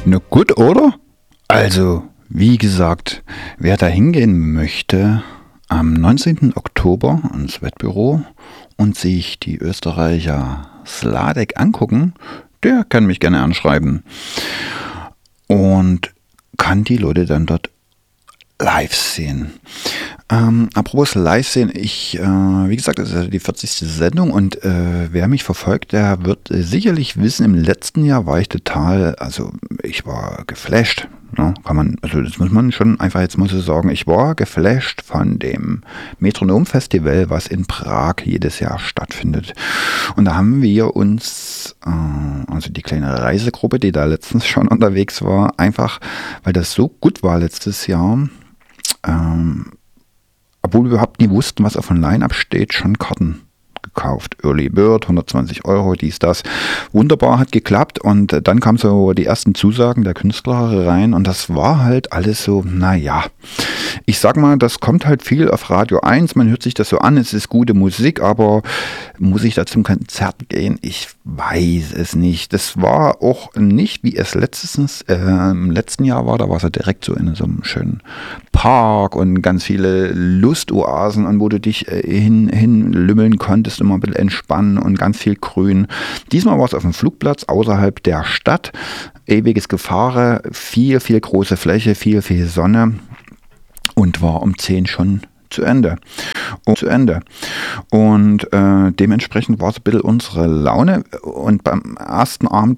Na gut, oder? Also, wie gesagt, wer da hingehen möchte, am 19. Oktober ins Wettbüro und sich die Österreicher Sladek angucken, der kann mich gerne anschreiben und kann die Leute dann dort live sehen. Apropos live sehen, wie gesagt, das ist ja die 40. Sendung und wer mich verfolgt, der wird sicherlich wissen, im letzten Jahr war ich ich war geflasht. Ne? Das muss man schon einfach jetzt mal so sagen, ich war geflasht von dem Metronom-Festival, was in Prag jedes Jahr stattfindet. Und da haben wir uns, also die kleine Reisegruppe, die da letztens schon unterwegs war, einfach, weil das so gut war letztes Jahr, obwohl wir überhaupt nie wussten, was auf dem Line-Up steht, schon Karten gekauft. Early Bird, 120 Euro, dies, das. Wunderbar, hat geklappt und dann kamen so die ersten Zusagen der Künstler rein und das war halt alles so, naja. Ich sag mal, das kommt halt viel auf Radio 1, man hört sich das so an, es ist gute Musik, aber muss ich da zum Konzert gehen? Ich weiß es nicht. Das war auch nicht, wie es im letzten Jahr war, da war es ja direkt so in so einem schönen Park und ganz viele Lustoasen, an wo du dich hinlümmeln konntest, immer ein bisschen entspannen und ganz viel Grün. Diesmal war es auf dem Flugplatz außerhalb der Stadt, ewiges Gefahre, viel große Fläche, viel Sonne und war um 10 schon zu Ende. Und dementsprechend war es ein bisschen unsere Laune. Und beim ersten Abend